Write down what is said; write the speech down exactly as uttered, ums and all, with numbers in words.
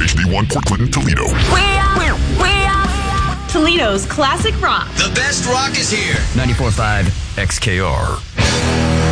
H D one, Port Clinton, Toledo. We are, we are Toledo's classic rock. The best rock is here. ninety-four point five X K R.